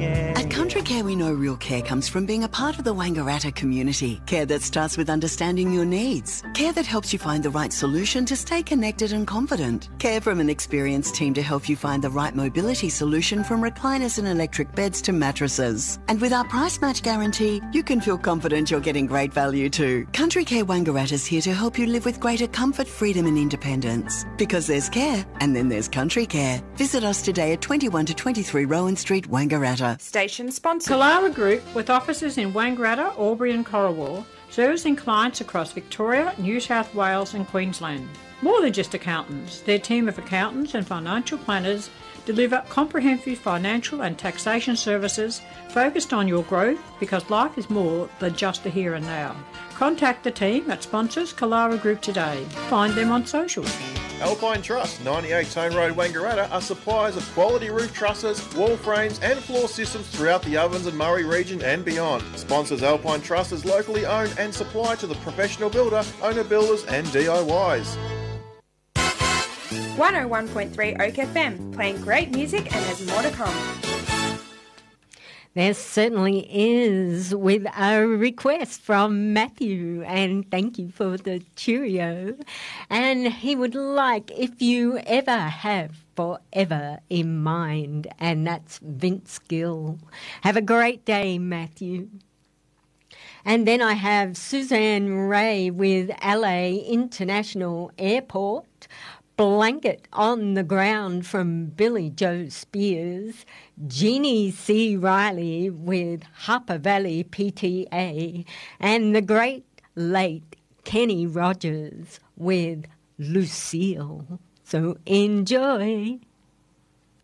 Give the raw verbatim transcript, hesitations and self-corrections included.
Yeah. At Country Care, we know real care comes from being a part of the Wangaratta community. Care that starts with understanding your needs. Care that helps you find the right solution to stay connected and confident. Care from an experienced team to help you find the right mobility solution, from recliners and electric beds to mattresses. And with our price match guarantee, you can feel confident you're getting great value too. Country Care Wangaratta is here to help you live with greater comfort, freedom and independence. Because there's care, and then there's Country Care. Visit us today at twenty-one to twenty-three Rowan Street, Wangaratta. Station sponsor. Kalara Group, with offices in Wangaratta, Albury and Corowa, servicing clients across Victoria, New South Wales and Queensland. More than just accountants, their team of accountants and financial planners deliver comprehensive financial and taxation services focused on your growth, because life is more than just the here and now. Contact the team at Sponsors Kalara Group today. Find them on socials. Alpine Truss, ninety-eight Tone Road, Wangaratta, are suppliers of quality roof trusses, wall frames and floor systems throughout the Ovens and Murray region and beyond. Sponsors Alpine Truss is locally owned and supply to the professional builder, owner builders and D I Ys. one oh one point three Oak F M, playing great music, and there's more to come. There certainly is, with a request from Matthew, and thank you for the cheerio. And he would like If You Ever Have Forever in Mind, and that's Vince Gill. Have a great day, Matthew. And then I have Suzanne Ray with L A International Airport. Blanket on the Ground from Billy Joe Spears, Jeannie C. Riley with Harper Valley P T A, and the great late Kenny Rogers with Lucille. So enjoy.